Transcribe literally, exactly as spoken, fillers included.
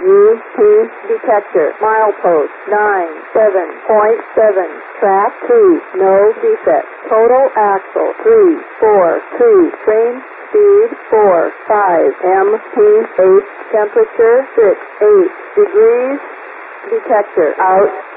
U P detector. Milepost nine seven point seven. Track two. No defect. Total axle three four two. Train speed four five. M P eight. Temperature six eight degrees. Detector out.